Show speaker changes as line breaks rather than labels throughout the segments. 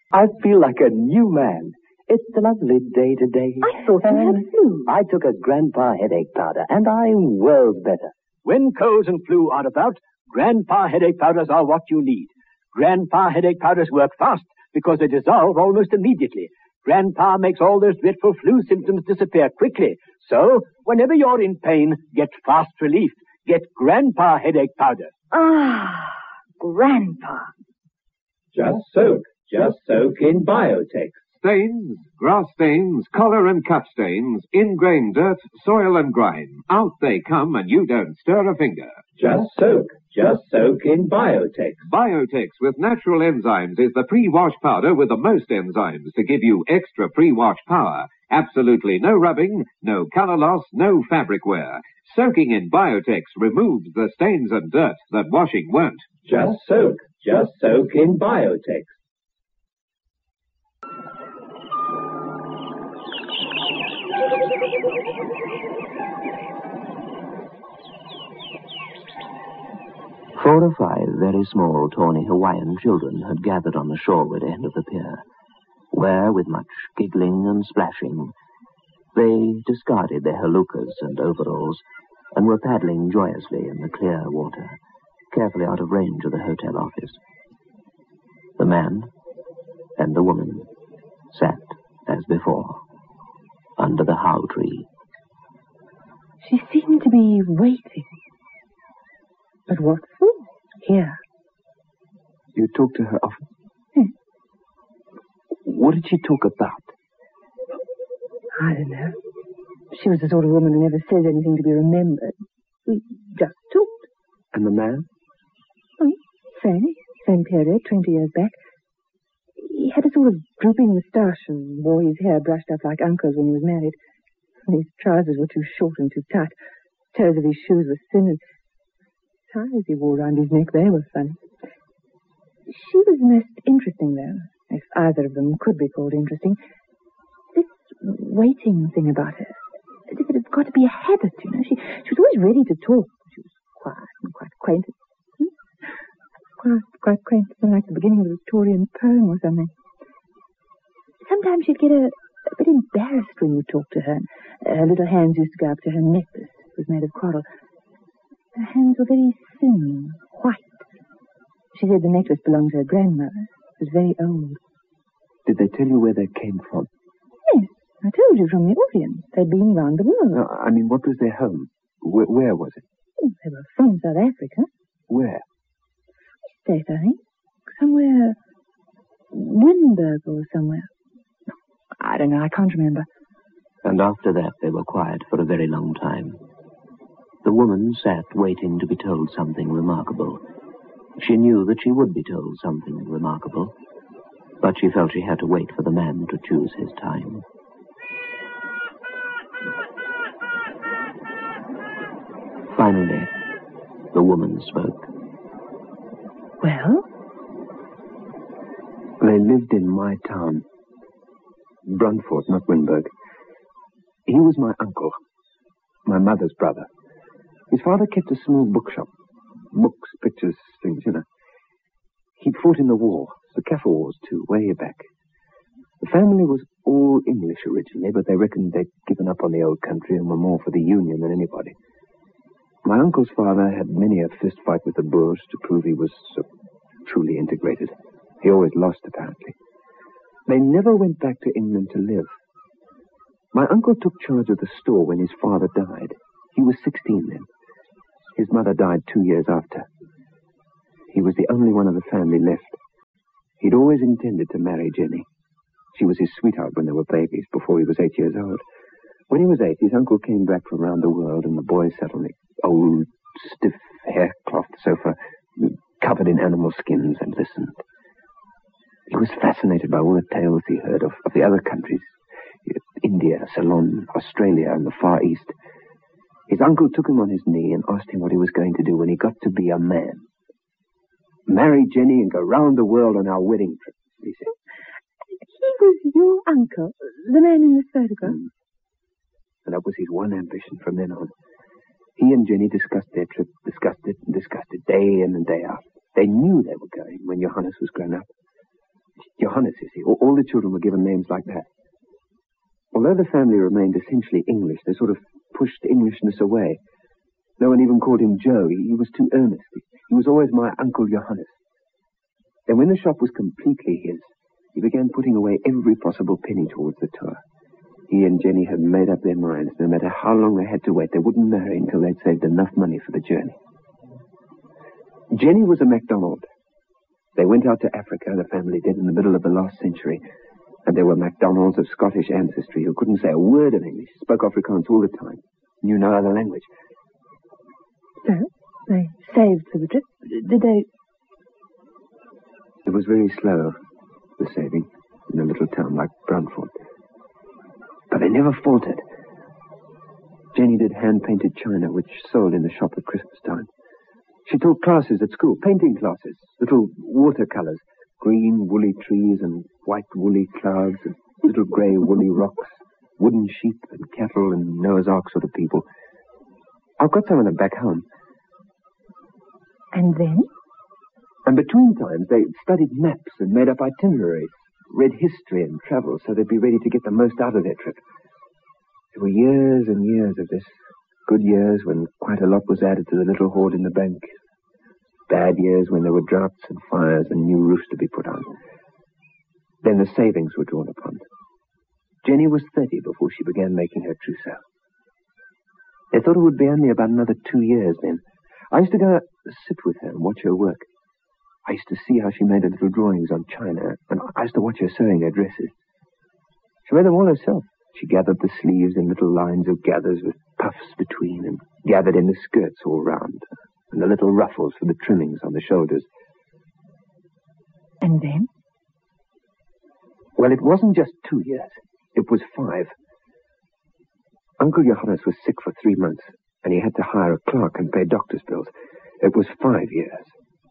I feel like a new man. It's a lovely day today.
I thought you had flu.
I took a Grandpa headache powder, and I'm well better.
When colds and flu are about, Grandpa headache powders are what you need. Grandpa headache powders work fast because they dissolve almost immediately. Grandpa makes all those dreadful flu symptoms disappear quickly. So, whenever you're in pain, get fast relief. Get Grandpa headache powder.
Ah, Grandpa.
Just soak in Biotex.
Stains, grass stains, collar and cut stains, ingrained dirt, soil and grime. Out they come and you don't stir a finger.
Just soak in Biotex.
Biotex with natural enzymes is the pre-wash powder with the most enzymes to give you extra pre-wash power. Absolutely no rubbing, no color loss, no fabric wear. Soaking in Biotex removes the stains and dirt that washing won't.
Just soak in Biotex.
Four or five very small, tawny Hawaiian children had gathered on the shoreward end of the pier, where, with much giggling and splashing, they discarded their halukas and overalls and were paddling joyously in the clear water, carefully out of range of the hotel office. The man and the woman sat, as before, under the how tree.
She seemed to be waiting. But what for? Here.
You talk to her often? What did she talk about?
I don't know. She was the sort of woman who never says anything to be remembered. We just talked.
And the man?
Same period, 20 years back. He had a sort of drooping moustache and wore his hair brushed up like Uncle's when he was married. And his trousers were too short and too tight. Toes of his shoes were thin, and ties he wore around his neck, they were funny. She was the most interesting, though, if either of them could be called interesting. This waiting thing about her, as if it had got to be a habit, you know. She was always ready to talk. She was quiet and quite quaint. Quite quaint, like the beginning of a Victorian poem or something. Sometimes she'd get a bit embarrassed when you talked to her. Her little hands used to go up to her necklace. It was made of coral. Her hands were very thin, white. She said the necklace belonged to her grandmother. It was very old.
Did they tell you where they came from?
Yes, I told you, from the Orient. They'd been round the world.
No, I mean, what was their home? Where was it?
They were from South Africa.
Where?
State, I think. Somewhere... Winburg or somewhere. I don't know, I can't remember.
And after that they were quiet for a very long time. The woman sat waiting to be told something remarkable. She knew that she would be told something remarkable, but she felt she had to wait for the man to choose his time. Finally, the woman spoke.
Well?
They lived in my town. Brunford, not Winburg. He was my uncle, my mother's brother. His father kept a small bookshop. Books, pictures, things, you know. He'd fought in the war, the Kaffir Wars too, way back. The family was all English originally, but they reckoned they'd given up on the old country and were more for the Union than anybody. My uncle's father had many a fist fight with the Boers to prove he was so truly integrated. He always lost, apparently. They never went back to England to live. My uncle took charge of the store when his father died. He was 16 then. His mother died 2 years after. He was the only one of the family left. He'd always intended to marry Jenny. She was his sweetheart when they were babies, before he was 8 years old. When he was 8, his uncle came back from around the world, and the boys sat on the old, stiff haircloth sofa, covered in animal skins, and listened. He was fascinated by all the tales he heard of the other countries, India, Ceylon, Australia, and the Far East. His uncle took him on his knee and asked him what he was going to do when he got to be a man. Marry Jenny and go round the world on our wedding trip, he said.
He was your uncle, the man in the photograph?
And that was his one ambition from then on. He and Jenny discussed their trip, discussed it day in and day out. They knew they were going when Johannes was grown up. Johannes, you see. All the children were given names like that. Although the family remained essentially English, they sort of pushed Englishness away. No one even called him Joe. He was too earnest. He was always my Uncle Johannes. And when the shop was completely his, he began putting away every possible penny towards the tour. He and Jenny had made up their minds. No matter how long they had to wait, they wouldn't marry until they'd saved enough money for the journey. Jenny was a MacDonald. They went out to Africa, the family did, in the middle of the last century. And there were MacDonalds of Scottish ancestry who couldn't say a word of English, spoke Afrikaans all the time, knew no other language.
So, they saved for the trip. Did they...
It was very slow, the saving, in a little town like Brunford. But they never faltered. Jenny did hand-painted china, which sold in the shop at Christmas time. She taught classes at school, painting classes, little watercolors, green woolly trees and white woolly clouds, and little grey woolly rocks, wooden sheep and cattle and Noah's Ark sort of people. I've got some of them back home.
And then?
And between times, they studied maps and made up itineraries, read history and travel so they'd be ready to get the most out of their trip. There were years and years of this. Good years when quite a lot was added to the little hoard in the bank. Bad years when there were droughts and fires and new roofs to be put on. Then the savings were drawn upon. Jenny was 30 before she began making her trousseau. They thought it would be only about another 2 years then. I used to go sit with her and watch her work. I used to see how she made her little drawings on china, and I used to watch her sewing her dresses. She made them all herself. She gathered the sleeves in little lines of gathers with puffs between, and gathered in the skirts all round, and the little ruffles for the trimmings on the shoulders.
And then?
Well, it wasn't just 2 years. It was 5. Uncle Johannes was sick for 3 months, and he had to hire a clerk and pay doctor's bills. It was 5 years.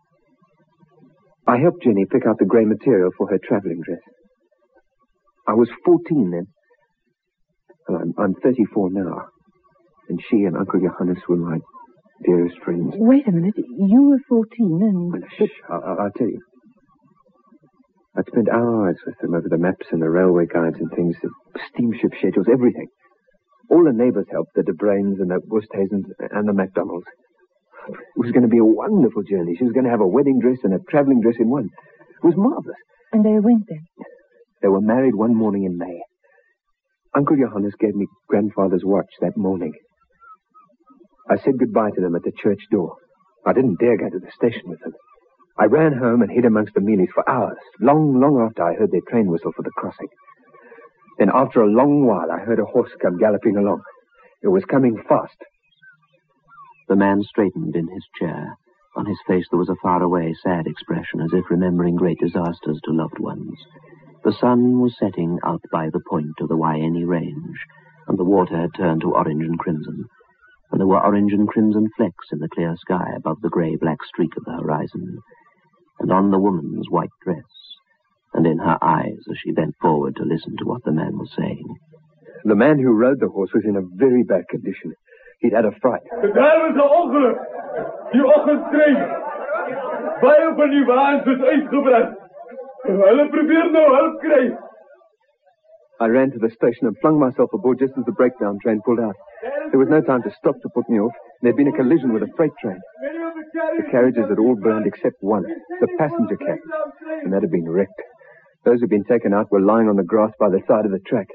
I helped Jenny pick out the grey material for her travelling dress. I was 14 then. Well, I'm 34 now. And she and Uncle Johannes were my dearest friends.
Wait a minute. You were 14 and...
Well, shh, I'll tell you. I'd spent hours with them over the maps and the railway guides and things, the steamship schedules, everything. All the neighbours helped, the De Bruins and the Woosthazens and the MacDonalds. It was going to be a wonderful journey. She was going to have a wedding dress and a travelling dress in one. It was marvellous.
And they went then?
They were married one morning in May. Uncle Johannes gave me grandfather's watch that morning. I said goodbye to them at the church door. I didn't dare go to the station with them. I ran home and hid amongst the mealies for hours, long after I heard their train whistle for the crossing. Then after a long while, I heard a horse come galloping along. It was coming fast.
The man straightened in his chair. On his face there was a faraway, sad expression, as if remembering great disasters to loved ones. The sun was setting out by the point of the Waiene Range, and the water had turned to orange and crimson, and there were orange and crimson flecks in the clear sky above the grey-black streak of the horizon, and on the woman's white dress, and in her eyes as she bent forward to listen to what the man was saying.
The man who rode the horse was in a very bad condition. He'd had a fright.
Daar was 'n ongeluk. Die oggendtrein. Baie van die wagens is uitgebrand. Hulle probeer nou hulp kry.
I ran to the station and flung myself aboard just as the breakdown train pulled out. There was no time to stop to put me off. There'd been a collision with a freight train. The carriages had all burned except one, the passenger carriage, and that had been wrecked. Those who'd been taken out were lying on the grass by the side of the track.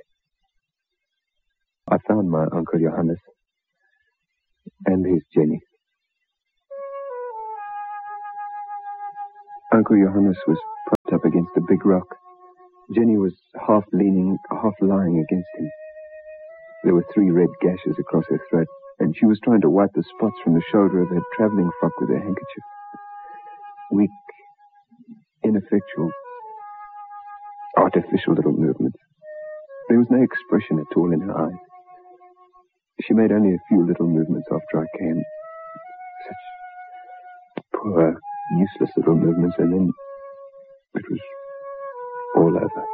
I found my Uncle Johannes. And his Jenny. Uncle Johannes was propped up against a big rock. Jenny was half leaning, half lying against him. There were 3 red gashes across her throat, and she was trying to wipe the spots from the shoulder of her travelling frock with her handkerchief. Weak, ineffectual, artificial little movements. There was no expression at all in her eyes. She made only a few little movements after I came. Such poor, useless little movements, and then it was all over.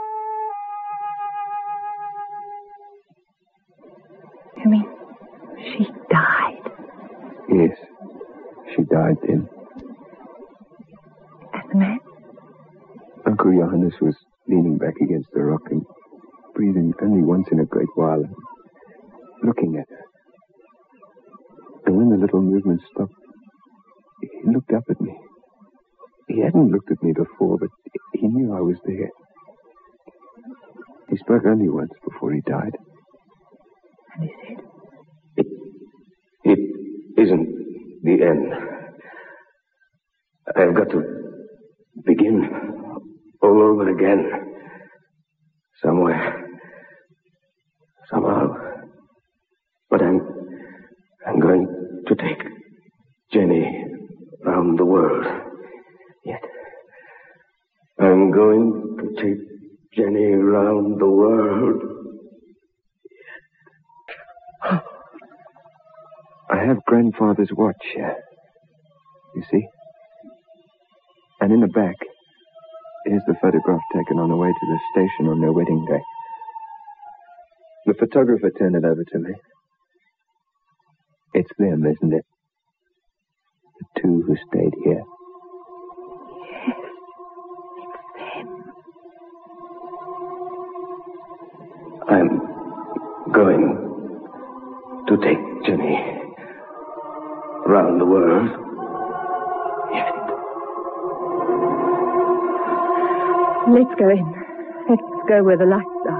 You mean she died?
Yes, she died then.
And the man?
Uncle Johannes was leaning back against the rock and breathing only once in a great while, looking at her. And when the little movement stopped, he looked up at me. He hadn't looked at me before, but he knew I was there. He spoke only once before he died.
And he said?
It isn't the end. I've got to begin all over again. Somewhere. Somehow. But I'm going to take Jenny round the world. Yet. I'm going to take Jenny round the world.
I have Grandfather's watch here. You see? And in the back, here's the photograph taken on the way to the station on their wedding day. The photographer turned it over to me. It's them, isn't it? The two who stayed here.
Yes, it's them.
I'm going to take Jenny round the world. Yet.
Let's go in. Let's go where the lights are.